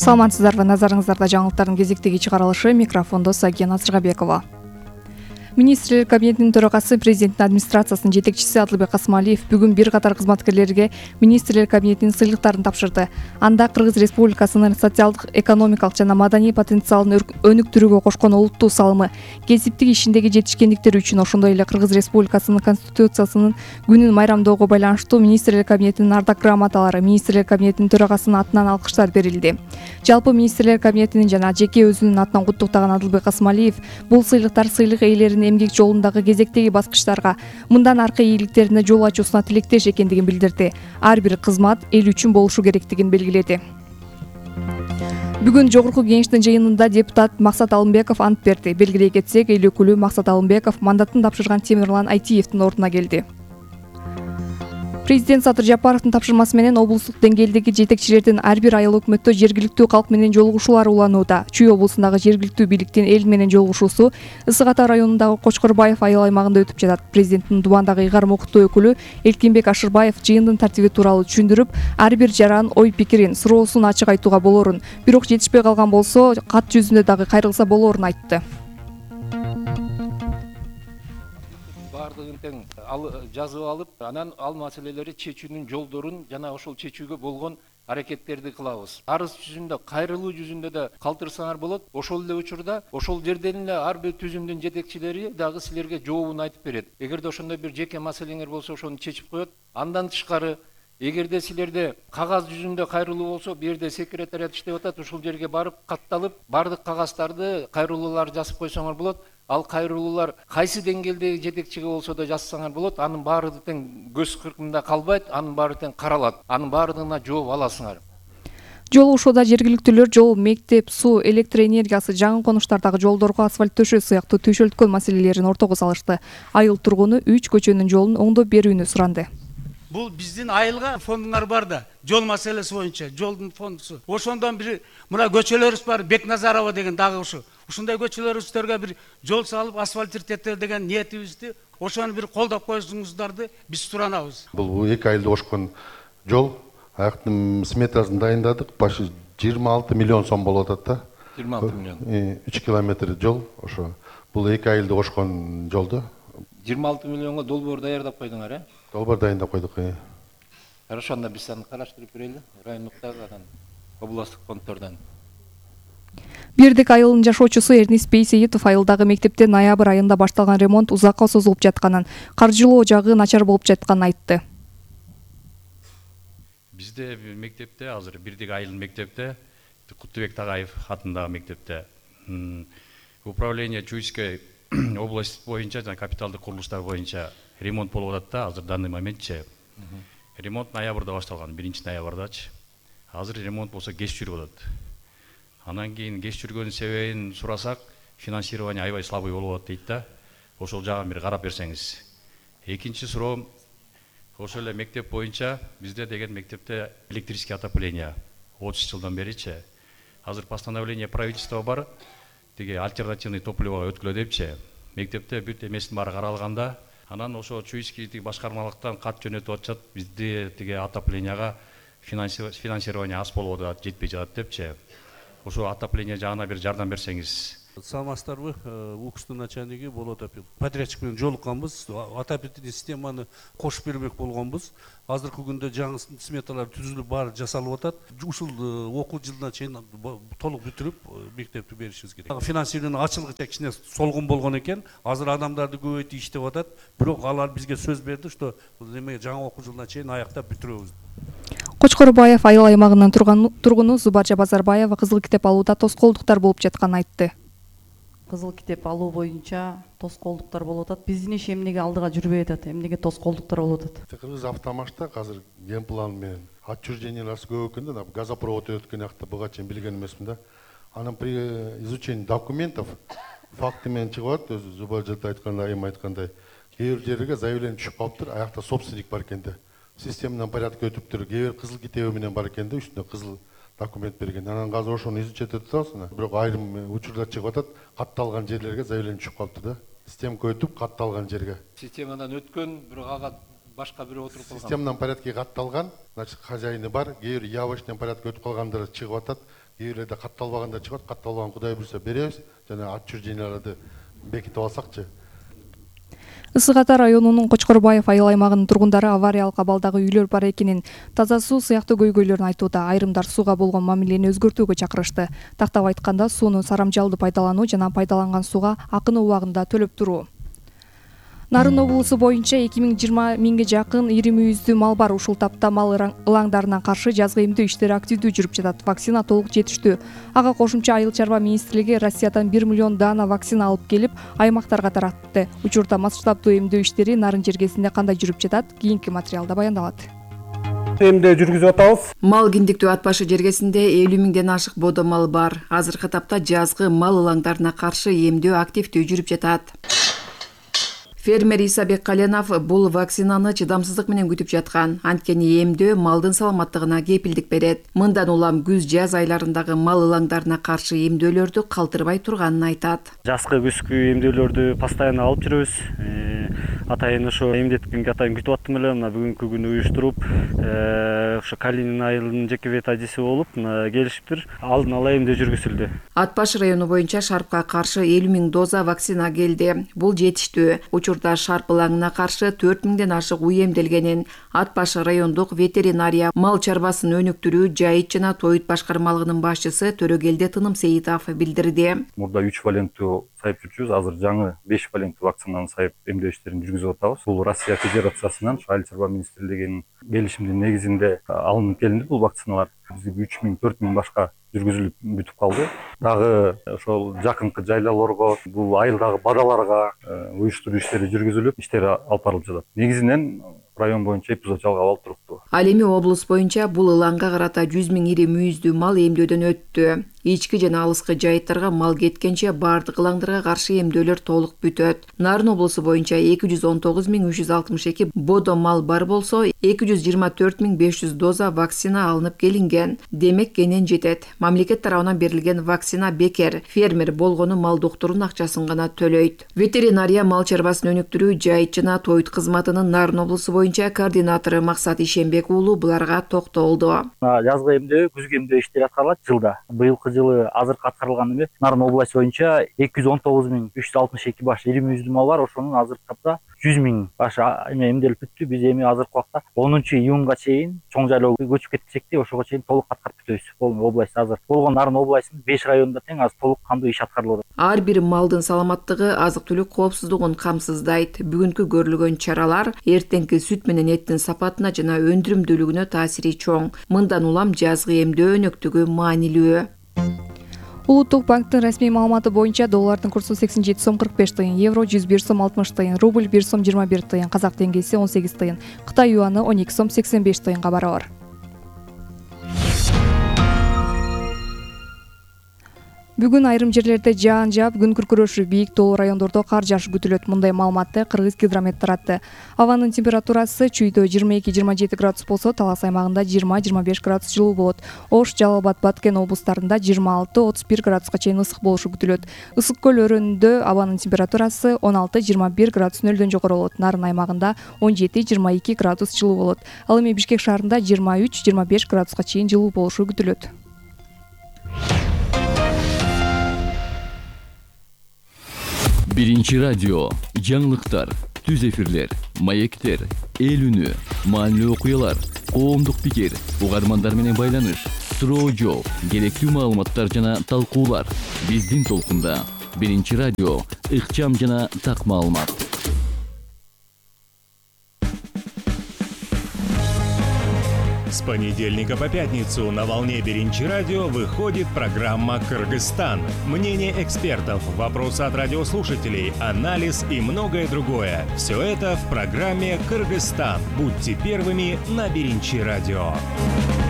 Саламатсыздарбы, назарыңыздарда жаңылыктардын кезектеги чыгарылышы, микрофондо Сагена Сыргабекова. Министрлер кабинетинин төрагасы, президенттин администрациясынын жетекчиси Адылбек Касымалиев бүгүн бир катар кызматкерлерге министрлер кабинетинин сыйлыктарын тапшырды. Анда Кыргыз Республикасынын социалдык, экономикалык жана маданий потенциалын өнүктүрүүгө кошкон олуттуу салымы, кесиптик ишиндеги жетишкендиктери үчүн, ошондой эле Кыргыз Республикасынын Конституциясынын күнүн майрамдоого байланыштуу министрлер кабинетинин ардак грамоталары министрлер кабинетинин төрагасынын атынан алкыштар берилди. Жалпы министрлер кабинетинин жана жеке өзүнүн атынан куттуктаган Адылбек Касымалиев бул сыйлыктар сыйлык ээлеринин эмгек жолундагы кезектеги баскычтарга, мындан аркы ийгиликтерине жол ачуусуна тилектеш экендигин билдирди. Ар бир кызмат эл үчүн болушу керектигин белгиледи. Бүгүн жогорку кеңештин жыйынында депутат Максат Алымбеков ант берди. Белгилей кетсек, эл өкүлү Максат Алымбеков мандатын тапшырган Темирлан Айтиевдин ордуна келди. Президент Садыр Жапаровдун тапшырмасы менен облустук деңгээлдеги жетекчилердин ар бир айыл өкмөттө жергиликтүү калк менен жолугушуулар уланууда. Чүй облусундагы жергиликтүү бийликтин эл менен жолугушуусу Ысык Ата районундагы Кочкорбаев айыл аймагында өтүп жатат. Президенттин Дубандагы ыйгарым окуттуу өкүлү Элкинбек Ашырбаев жыйындын тартиби тууралуу түшүндүрүп, ар бир жаран ой пикирин, суроосун ачык айтууга болоорун, бирок жетишпей калган болсо, кат жүзүндө дагы кайрылса болоорун айтты. Тең жазып алып, анан ал маселелерди чечүүнүн жолдорун жана ошол чечүүгө болгон аракеттерди кылабыз. Арыз жүзүндө, кайрылуу жүзүндө да калтырсаңар болот. Ошол эле учурда, ошол жерден эле ар бир түзүмдүн жетекчилери дагы силерге жообун айтып берет. Эгерде ошондой бир жеке маселеңер болсо, ошону чечип коет. Андан тышкары, эгерде силерде кагаз жүзүндө кайрылуу болсо, бу жерде секретариат иштеп атат, ошол жерге барып катталып, бардык кагаздарды, кайрылууларды жазып койсоңор болот. Ал кайрылуулар кайсы деңгээлдеги жетекчиге болсо да жазсаңар болот. Анын баары тең көз кыркында калбайт, анын баары тең каралат. Анын баардыгына жооп аласыңар. Жолугушууда жергиликтүүлөр жол, мектеп, суу, электр энергиясы, жаңы конуштардагы жолдорго асфальт төшөө сыяктуу түйшөлткөн маселелерин ортого салышты. Айыл тургуну 3 көчөнүн жолун оңдоп берүүнү суранды. Бул биздин айылга фондуңар бар да, жол маселеси боюнча, жолдун фондусу. Ошондон бир мына көчөлөрүбүз бар, Бекназарова деген дагы ушундай көчөлөрүбүздөргө бир жол салып, асфальттетер деген ниетибизди, ошону бир колдоп коюңуздарды биз суранабыз. Бул 2 айылды кошкон жол, аяктын сметасын дайындадык, башы 26 миллион сом болуп атат да. 26 миллион. 3 километр жол, ошо. Бул 2 айылды кошкон жолду. 26 миллионго долбоор даярдап койдуңар, э? Долбоор дайындап койдук. Хорошо, анда биз аны караштырып берели, райондуктагы анан областтык фонддордон. Бирдик айылынын жашоочусу Эрнис Бейсеитов айылдагы мектепте ноябрь айында башталган ремонт узакка созулуп жатканын, каржылоо жагы начар болуп жатканын айтты. Бизде мектепте, азыр Бирдик айылынын мектепте, Куттубек Тагаев атындагы мектепте управление Чуйской область боюнча жана капиталдык курулуштар боюнча ремонт болуп атат да, азыр данный моментче. Ремонт ноябрда башталган, 1-ноябрдачы. Азыр ремонт болсо кеч жүрүп атат. Анан кийин кеч жүргөнүн себебин сурасак, финансирование аябай слабый болуп атат дейт да. Ошол жагын бир карап берсеңиз. Экинчи суроом, ошол эле мектеп боюнча бизде деген мектепте электрический отопление 30 жылдан беричи. Азыр постановление правительства бар, тиги альтернативный топливого өткүлө депчи. Мектепте бүт эмесин баары каралганда, анан ошо Чуйский башкармалыктан кат жөнөтүп атышат, бизде тиги отопленияга финансирование аз болуп атат, жетпей жатат депчи. Ошо отопление жагына бир жардам берсеңиз. Саламатсыздарбы, УКСтун начальниги болот апел. Подрядчик менен жолукканбыз, отопительный системаны кошуп бермек болгонбуз. Азыркы күндө жаңы сметалар түзүлүп, баары жасалып атат. Ушул окуу жылына чейин толук бүтүрүп мектепти беришибиз керек. Финансирование ачылык кичине солгун болгон экен. Азыр адамдарды көбөйтүп иштеп атат. Бирок алар бизге сөз берди, что жаңы окуу жылына чейин аяктап бүтүрөбүз. Кочкорбаев айыл аймагынын тургуну Зубаржа Базарбаева кызыл китеп алууда тоскоолдуктар болуп жатканын айтты. Кызыл китеп алуу боюнча тоскоолдуктар болуп атат. Биздин иш эмнеге алдыга жүрбөй атат, эмнеге тоскоолдуктар болуп атат? Кыргыз автомашта азыр генплан менен отчуждениялар көп экен да, газопровод өткөн жакта буга чейин билген эмесмин да. Анан при изучении документов факты менен чыгып атат, өзү Зубаржа айткандай, айым айткандай, кээ бир жерге заявление түшүп калыптыр, аякта собственник бар экен да. Системадан порядка өтүптүр, кээ бир кызыл китеби менен бар экен да, үстүндө кызыл документ берген. Анан азыр ошону изучать этип атабыз. Бирок айрым учурда чыгып атат, катталган жерлерге заявление түшүп калыптыр да. Система өтүп катталган жерге. Системадан өткөн, бирок ага башка бирөө отуруп калган. Системный порядке катталган, значит хозяины бар, кээ бир явочный порядке өтүп калгандары чыгып атат, кээ бирлерде катталбаганда чыгат, катталбаган Кудай буйрса беребиз, жана отчужденияларды бекитип алсакчы. Ысык Ата районунун Кочкорбаев айыл аймагынын тургундары авариялык абалдагы үйлөр бар экенин, таза суу сыяктуу көйгөйлөрүн айтууда. Айрымдар сууга болгон мамилени өзгөртүүгө чакырышты. Тактап айтканда, сууну сарамжалды пайдалануу жана пайдаланган сууга акыны убагында төлөп туруу. Нарын облусу боюнча 2020 миңге жакын ири мүйүздүү мал бар. Ушул тапта мал ылаңдарына каршы жазгы эмдөө иштери активдүү жүрүп жатат. Вакцина толук жетиштүү. Ага кошумча Айыл чарба министрлиги Россиядан 1 миллион дана вакцина алып келип, аймактарга таратты. Учурда масштабдуу эмдөө иштери нарын жергесинде кандай жүрүп жатат? Кийинки материалда баяндалат. Эмде жүргүзүп атабыз. Мал киндиктүү ат башы жергесинде 50 миңден ашык бодо мал бар. Азыркы тапта жазгы мал ылаңдарына каршы эмдөө активдүү жүрүп жатат. Фермер Исабек Каленов бул вакцинаны чыдамсыздык менен күтүп жаткан. Анткени эмдөө малдын саламаттыгына кепилдик берет. Мындан улам күз-жаз айларындагы мал ылаңдарына каршы эмдөөлөрдү калтырбай турганын айтат. Жазкы күзгү эмдөөлөрдү постоянно алып жүрөбүз. Атайын ошо эмдеткенге атайын күтүп аттым эле. Мына бүгүнкү күнү уюштуруп, ошо Калинин айылынын жеке адиси болуп, келишиптир. Алдын ала эмдөө жүргүзүлдү. Ат башы району боюнча шарпка каршы 50 миң доза вакцина келди. Бул жетиштүү. Учурда шарп ылаңына каршы 4 миңден ашык уй эмделгенин Ат башы райондук ветеринария мал чарбасын өнүктүрүү жайыт жана тоют башкармалыгынын башчысы Төрөгелди Тыным Сейитов билдирди. Мурда 3 валенттүү сайып жүрчүбүз, азыр жаңы 5 валенттүү вакцинаны сайып эмдөө иштерин жүргүзүп атабыз. Бул Россия Федерациясынын Айыл чарба министрлигинин келишимдин негизинде алынып келинди бул вакциналар. Бизде 3 миң, 4 миң башка жүргүзүлүп бүтүп калды. Дагы ошол жакынкы жайлаларга, бул айылдагы бадаларга уюштуруу иштери жүргүзүлүп, иштер алып барылып жатат. Негизинен район боюнча эпизод жалгап алып турупту. Ал эми облус боюнча бул ылаңга карата 100 миң ири мүйүздүү мал эмдөөдөн өттү. Ички жана алыскы жайыттарга мал кеткенче бардык ылаңдарга каршы эмдөөлөр толук бүтөт. Нарын облусу боюнча 219.362 бодо мал бар болсо, 224.500 доза вакцина алынып келинген. Демек кенен жетет. Мамлекет тарабынан берилген вакцина бекер. Фермер болгону мал докторунун акчасын гана төлөйт. Ветеринария мал чарбасын өнүктүрүү жайыт жана тоют кызматынын Нарын облусу боюнча координатору Максат Ишембек уулу буларга токтолду. Жазгы эмдөө, күзгү эмдөө иштери аткарылат жылда. Быйылкы жылы азыркы аткарылган эме Нарын областы боюнча 219.362 баш ири мүйүздүү мал бар. Ошонун азыркы тапта 100 миң баш эмделип бүттү. Биз эми азыркы убакта 10-июнга чейин чоң жайлоо көчүп кетсек те, ошого чейин толук аткарып бүтөбүз. Бул область азыр болгон Нарын областынын 5 районунда тең азыр толук кандуу иш аткарылып атат. Ар бир малдын саламаттыгы, азык-түлүк коопсуздугун камсыздайт. Бүгүнкү көрүлгөн чаралар эртеңки сүт менен эттин сапатына жана өндүрүмдүүлүгүнө таасири чоң. Мындан улам жазгы эмдөө өнөктүгү маанилүү. Улуттук банктын расмий маалыматы боюнча доллардын курсу 87 сом 45 тыйын, евро 101 сом 60 тыйын, рубль 1 сом 21 тыйын, казак теңгеси 18 тыйын, Кытай юаны 12 сом 85 тыйынга барабар. Бүгүн айрым жерлерде жаан жаап, күн күркүрөшү, бийик тоолуу райондордо кар жаашы күтүлөт. Мындай маалыматты Кыргыз гидромет таратты. Абанын температурасы чүйдө 22-27 градус болсо, Талас аймагында 20-25 градус жылуу болот. Ош, Жалал Абад, Баткен облустарында 26-31 градуска чейин ысык болушу күтүлөт. Ысык көл өрөөнүндө абанын температурасы 16-21 градус нөлдөн жогору болот. Нарын аймагында 17-22 градус жылуу болот. Ал эми Бишкек шаарында 23-25 градуска чейин жылуу болушу күтүлөт. Биринчи радио, жаңылыктар, түз эфирлер, маектер, эл үнү, маанилүү окуялар, коомдук пикир, угармандар менен байланыш, суроо жооп, керектүү маалыматтар жана талкуулар. Биздин толкунда Биринчи радио, ыкчам жана так маалымат. С понедельника по пятницу на волне Биринчи радио выходит программа «Кыргызстан». Мнение экспертов, вопросы от радиослушателей, анализ и многое другое. Все это в программе «Кыргызстан». Будьте первыми на Биринчи радио.